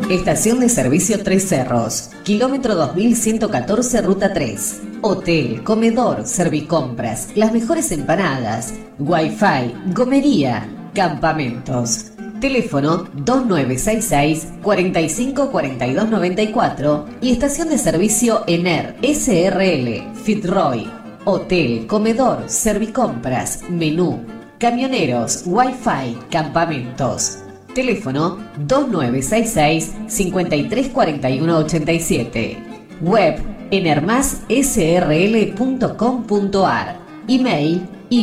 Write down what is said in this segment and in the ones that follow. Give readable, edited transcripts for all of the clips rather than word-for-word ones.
Estación de servicio Tres Cerros, kilómetro 2114, ruta 3. Hotel, comedor, servicompras, las mejores empanadas, wifi, gomería, campamentos. Teléfono 2966 45 42 94 y estación de servicio ENER SRL, Fitzroy. Hotel, comedor, servicompras, menú, camioneros, wifi, campamentos. Teléfono 2966 53 41 87. Web enermassrl.com.ar. Email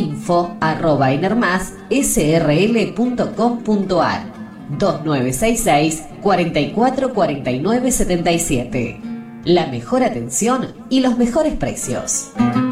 info@enermassrl.com.ar. 2966 44 49 77. La mejor atención y los mejores precios.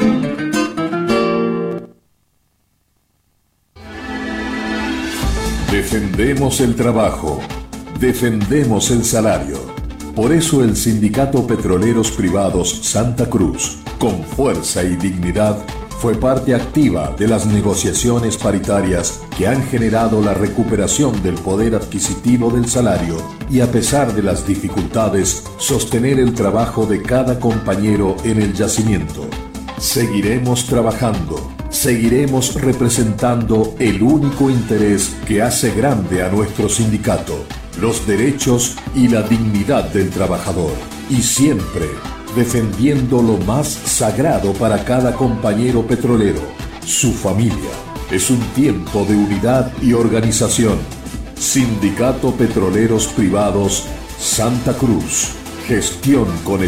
Defendemos el trabajo, defendemos el salario. Por eso el Sindicato Petroleros Privados Santa Cruz, con fuerza y dignidad, fue parte activa de las negociaciones paritarias que han generado la recuperación del poder adquisitivo del salario y, a pesar de las dificultades, sostener el trabajo de cada compañero en el yacimiento. Seguiremos trabajando. Seguiremos representando el único interés que hace grande a nuestro sindicato, los derechos y la dignidad del trabajador, y siempre defendiendo lo más sagrado para cada compañero petrolero, su familia. Es un tiempo de unidad y organización. Sindicato Petroleros Privados Santa Cruz. Gestión con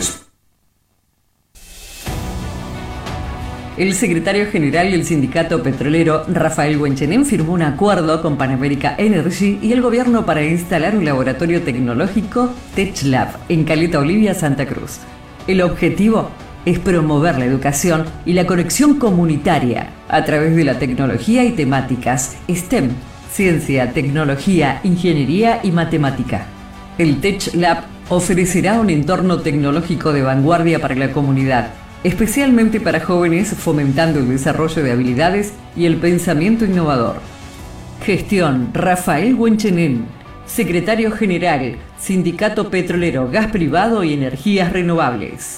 El secretario general del sindicato petrolero, Rafael Huenchenén, firmó un acuerdo con Pan America Energy y el gobierno para instalar un laboratorio tecnológico TechLab en Caleta Olivia, Santa Cruz. El objetivo es promover la educación y la conexión comunitaria a través de la tecnología y temáticas STEM, ciencia, tecnología, ingeniería y matemática. El TechLab ofrecerá un entorno tecnológico de vanguardia para la comunidad, especialmente para jóvenes, fomentando el desarrollo de habilidades y el pensamiento innovador. Gestión Rafael Huenchenén, secretario general, Sindicato Petrolero, Gas Privado y Energías Renovables.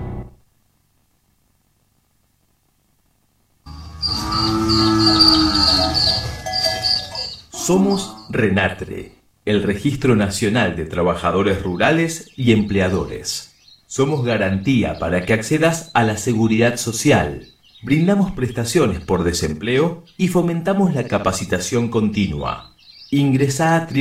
Somos RENATRE, el Registro Nacional de Trabajadores Rurales y Empleadores. Somos garantía para que accedas a la seguridad social. Brindamos prestaciones por desempleo y fomentamos la capacitación continua. Ingresá a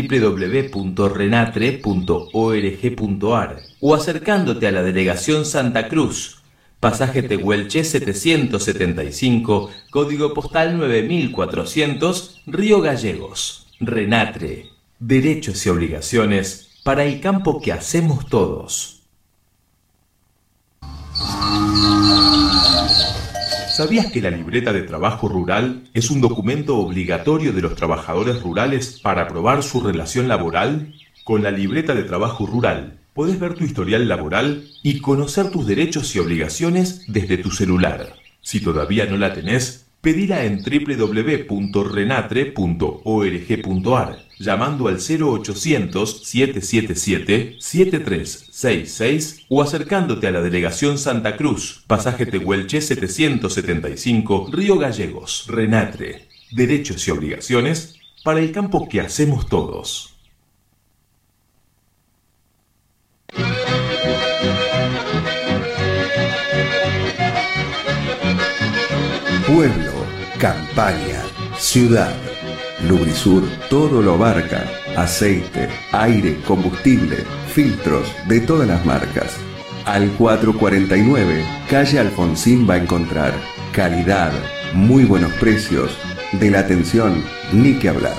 www.renatre.org.ar o acercándote a la Delegación Santa Cruz, pasaje Tehuelche 775, código postal 9400, Río Gallegos. RENATRE, derechos y obligaciones para el campo que hacemos todos. ¿Sabías que la libreta de trabajo rural es un documento obligatorio de los trabajadores rurales para probar su relación laboral? Con la libreta de trabajo rural podés ver tu historial laboral y conocer tus derechos y obligaciones desde tu celular. Si todavía no la tenés, pedila en www.renatre.org.ar, llamando al 0800-777-7366 o acercándote a la Delegación Santa Cruz, pasaje Tehuelche 775, Río Gallegos. RENATRE, derechos y obligaciones para el campo que hacemos todos. Pueblo, campaña, ciudad. Lubrisur todo lo abarca. Aceite, aire, combustible, filtros de todas las marcas. Al 449, calle Alfonsín va a encontrar calidad, muy buenos precios, de la atención ni que hablar.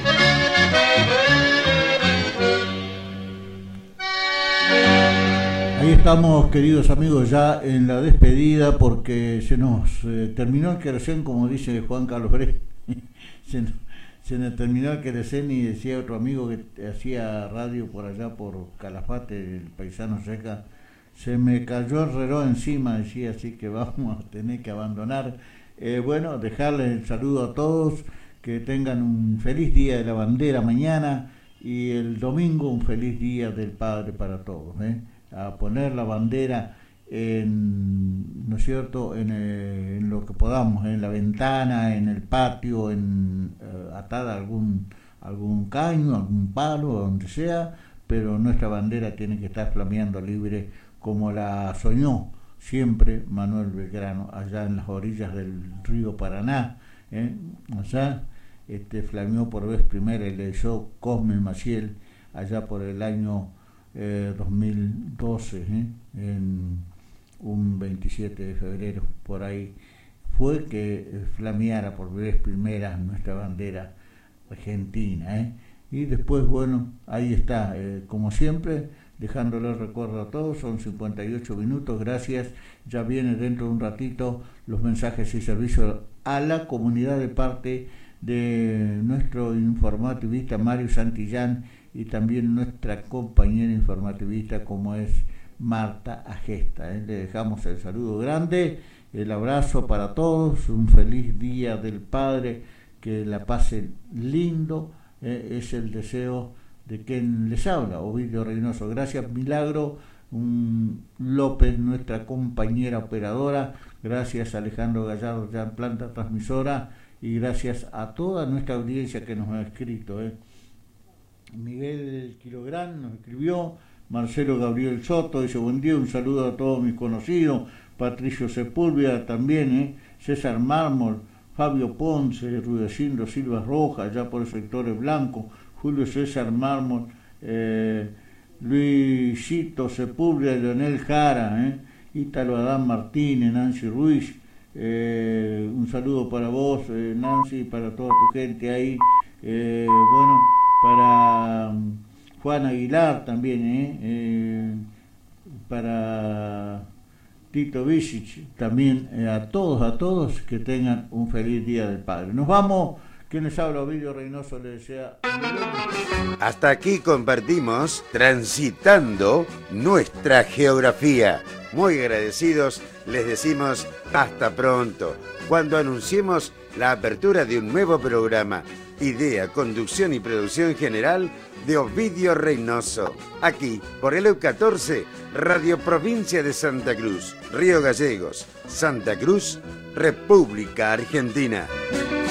Ahí estamos, queridos amigos, ya en la despedida porque se nos terminó el querosén, como dice Juan Carlos Grey. se nos terminó el querosén y decía otro amigo que hacía radio por allá por Calafate, el paisano Seca, se me cayó el reloj encima, decía, así que vamos a tener que abandonar. Bueno, dejarles el saludo a todos, que tengan un feliz día de la bandera mañana y el domingo un feliz Día del Padre para todos, a poner la bandera ¿no es cierto?, en lo que podamos, en la ventana, en el patio, atada a algún caño, algún palo, donde sea, pero nuestra bandera tiene que estar flameando libre como la soñó siempre Manuel Belgrano allá en las orillas del río Paraná, allá flameó por vez primera y leyó Cosme Maciel allá por el año 2012, en un 27 de febrero, por ahí fue que flameara por vez primera nuestra bandera argentina, y después, bueno, ahí está, como siempre, dejándole el recuerdo a todos. Son 58 minutos, gracias. Ya viene dentro de un ratito los mensajes y servicios a la comunidad de parte de nuestro informativista Mario Santillán y también nuestra compañera informativista como es Marta Agesta. Le dejamos el saludo grande, el abrazo para todos, un feliz Día del Padre, que la pasen lindo, es el deseo de quien les habla, Ovidio Reynoso. Gracias Milagro López, nuestra compañera operadora, gracias Alejandro Gallardo ya en planta transmisora, y gracias a toda nuestra audiencia que nos ha escrito. Miguel Quilográn nos escribió, Marcelo Gabriel Soto dice buen día, un saludo a todos mis conocidos, Patricio Sepúlveda también, César Mármol, Fabio Ponce, Rudecindo Silva Rojas, ya por el sector Blanco, Julio César Mármol, Luisito Sepúlveda, Leonel Jara, Ítalo Adán Martínez, Nancy Ruiz, un saludo para vos, Nancy, y para toda tu gente ahí, bueno, para Juan Aguilar también, para Tito Visic, también a todos que tengan un feliz Día del Padre. Nos vamos, quien les habla, Ovidio Reynoso, les desea. Hasta aquí compartimos Transitando nuestra geografía. Muy agradecidos, les decimos hasta pronto, cuando anunciemos la apertura de un nuevo programa. Idea, conducción y producción general de Ovidio Reynoso. Aquí, por el EU14, Radio Provincia de Santa Cruz, Río Gallegos, Santa Cruz, República Argentina.